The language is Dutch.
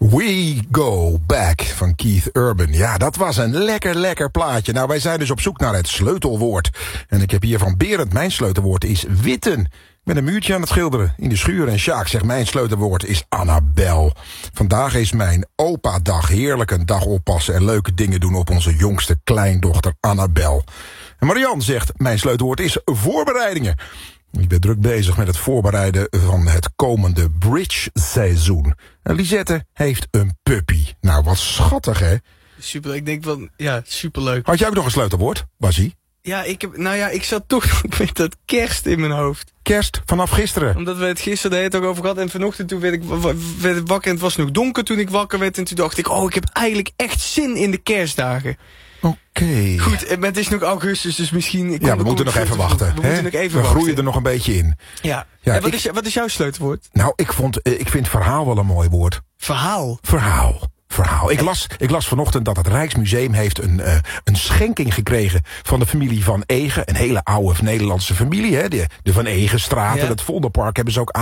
We Go Back van Keith Urban. Ja, dat was een lekker plaatje. Nou, wij zijn dus op zoek naar het sleutelwoord. En ik heb hier van Berend, mijn sleutelwoord is witten. Ik ben een muurtje aan het schilderen in de schuur. En Sjaak zegt, mijn sleutelwoord is Annabel. Vandaag is mijn opa-dag. Heerlijk een dag oppassen en leuke dingen doen op onze jongste kleindochter Annabel. En Marianne zegt, mijn sleutelwoord is voorbereidingen. Ik ben druk bezig met het voorbereiden van het komende bridge-seizoen. En Lisette heeft een puppy. Nou, wat schattig, hè? Super, ik denk wel, ja, superleuk. Had jij ook nog een sleutelwoord, Basie? Ja, ik zat toch met dat kerst in mijn hoofd. Kerst, vanaf gisteren. Omdat we het gisteren de hele tijd over gehad. En vanochtend toen werd ik wakker en het was nog donker toen ik wakker werd. En toen dacht ik, ik heb eigenlijk echt zin in de kerstdagen. Oké. Goed, het is nog augustus, dus misschien... We moeten nog even wachten. We groeien er nog een beetje in. Ja. En wat is jouw sleutelwoord? Nou, ik vind verhaal wel een mooi woord. Verhaal? Verhaal. Ik las vanochtend dat het Rijksmuseum heeft een schenking gekregen van de familie Van Egen. Een hele oude Nederlandse familie, hè? De Van Egenstraat en het Vondelpark hebben ze ook